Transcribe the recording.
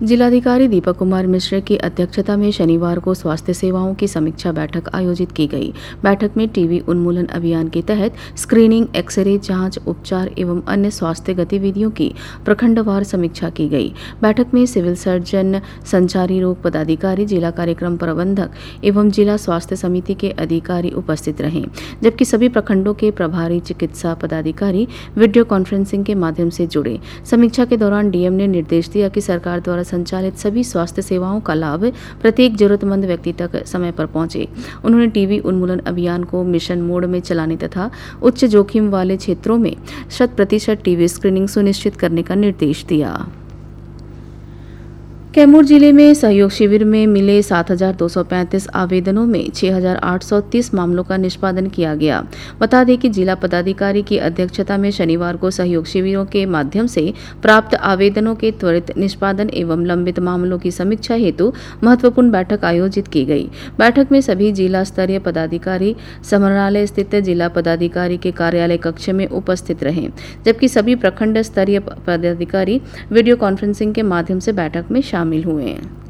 जिलाधिकारी दीपक कुमार मिश्र की अध्यक्षता में शनिवार को स्वास्थ्य सेवाओं की समीक्षा बैठक आयोजित की गई। बैठक में टीबी उन्मूलन अभियान के तहत स्क्रीनिंग, एक्सरे, जांच, उपचार एवं अन्य स्वास्थ्य गतिविधियों की प्रखंडवार समीक्षा की गई। बैठक में सिविल सर्जन, संचारी रोग पदाधिकारी, जिला कार्यक्रम प्रबंधक एवं जिला स्वास्थ्य समिति के अधिकारी उपस्थित रहे, जबकि सभी प्रखंडों के प्रभारी चिकित्सा पदाधिकारी वीडियो कॉन्फ्रेंसिंग के माध्यम से जुड़े। समीक्षा के दौरान डीएम ने निर्देश दिया कि सरकार द्वारा संचालित सभी स्वास्थ्य सेवाओं का लाभ प्रत्येक जरूरतमंद व्यक्ति तक समय पर पहुंचे। उन्होंने टीबी उन्मूलन अभियान को मिशन मोड में चलाने तथा उच्च जोखिम वाले क्षेत्रों में 100% टीबी स्क्रीनिंग सुनिश्चित करने का निर्देश दिया। कैमूर जिले में सहयोग शिविर में मिले 7,235 आवेदनों में 6,830 मामलों का निष्पादन किया गया। बता दें कि जिला पदाधिकारी की अध्यक्षता में शनिवार को सहयोग शिविरों के माध्यम से प्राप्त आवेदनों के त्वरित निष्पादन एवं लंबित मामलों की समीक्षा हेतु महत्वपूर्ण बैठक आयोजित की गई। बैठक में सभी जिला स्तरीय पदाधिकारी समरणालय स्थित जिला पदाधिकारी के कार्यालय कक्ष में उपस्थित रहे, जबकि सभी प्रखंड स्तरीय पदाधिकारी वीडियो कॉन्फ्रेंसिंग के माध्यम से बैठक में शामिल हुए।